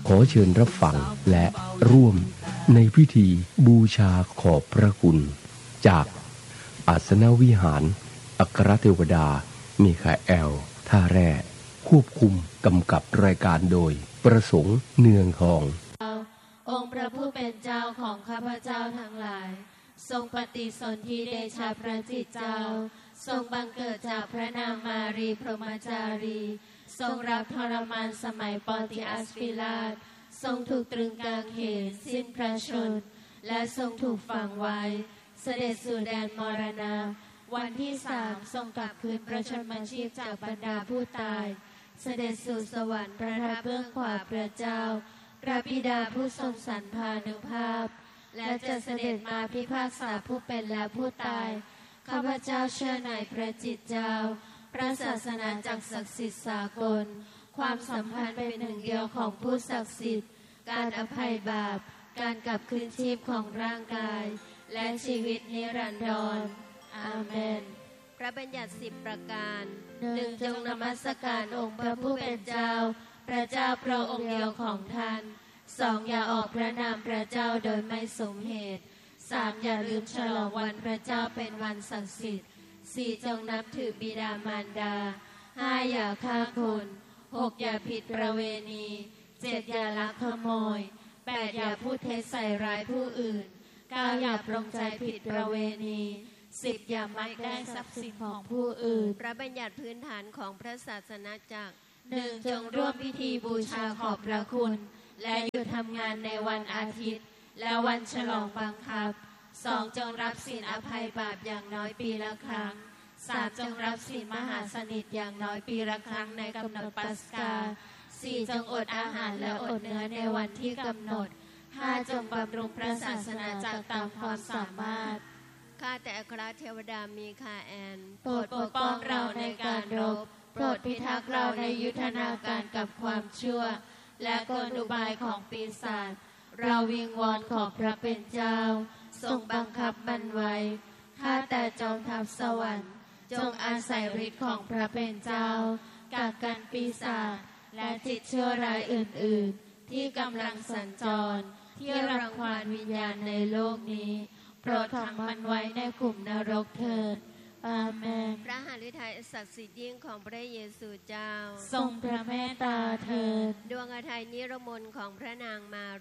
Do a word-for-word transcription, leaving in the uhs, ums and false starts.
ขอเชิญรับฟังและร่วมในพิธีบูชาขอบพระคุณจากอาสนวิหารอัครเทวดามิคาเอลท่าแร่ควบคุมกำกับรายการโดยประสงค์เนืองทององค์พระผู้เป็นเจ้าของข้าพเจ้าทั้งหลายทรงปฏิสนธิเดชะพระจิตเจ้าทรงบังเกิดจากพระนางมารีพรหมจารีทรงรับทรมานสมัยปอนติอัสปิลาตทรงถูกตรึงกางเขนสิ้นพระชนม์และทรงถูกฝังไว้เสด็จสู่แดนมรณะวันที่สามทรงกลับคืนพระชนมชีพจากบรรดาผู้ตายเสด็จสู่สวรรค์ประทับเบื้องขวาพระเจ้าพระบิดาผู้ทรงสรรพานุภาพและจะเสด็จมาพิพากษาผู้เป็นและผู้ตายข้าพเจ้าเชื่อในพระจิตเจ้าพระศาสนาจักรศักดิ์สิทธิ์สากลความสัมพันธ์เป็นหนึ่งเดียวของผู้ศักดิ์สิทธิ์การอภัยบาปการกลับคืนชีพของร่างกายและชีวิตนิรันดรอาเมนพระบัญญัติสิบประการหนึ่งจงนมัสการองค์พระผู้เป็นเจ้าพระเจ้าพระองค์เดียวของท่านสองอย่าออกพระนามพระเจ้าโดยไม่สมเหตุสามอย่าลืมฉลองวันพระเจ้าเป็นวันศักดิ์สิทธิ์สี่จงนับถือบิดามารดาห้าอย่าฆ่าคนหกอย่าผิดประเวณีเจ็ดอย่าลักขโมยแปดอย่าพูดเท็จใส่ร้ายผู้อื่นเก้าอย่าปรงใจผิดประเวณีสิบอย่ามักได้ทรัพย์สินของผู้อื่นพระบัญญัติพื้นฐานของพระศาสนาจักรหนึ่งจงร่วมพิธีบูชาขอบพระคุณและหยุดทำงานในวันอาทิตย์และวันฉลองบังคับสองจงรับศีลอภัยบาปอย่างน้อยปีละครั้งสามจงรับศีลมหาสนิทอย่างน้อยปีละครั้งในกำหนดปัสกาสี่จงอดอาหารและอดเนื้อในวันที่กำหนดห้าจงบำรุงพระศาสนาจักรตามความสามารถข้าแต่อัครเทวดามีคาแอนโปรดปกป้องเราในการรบโปรดพิทักษ์เราในยุทธนาการกับความชั่วและกลอุบายของปีศาจเราวิงวอนขอพระเป็นเจ้าทรงบังคับมันไว้ข้าแต่จอมทัพสวรรค์จงอาศัยฤทธิ์ของพระเป็นเจ้ากักกันปีศาจและจิตชั่วร้ายอื่นๆที่กำลังสัญจรที่รังควานวิญญาณในโลกนี้โปรดขังมันไว้ในขุมนรกเถิดอาเมนพระหฤทัยศักดิ์สิทธิ์ยิ่งของพระเยซูเจ้าทรงพระเมตตาเถิดดวงฤทัยนิรมนต์ของพระนางมา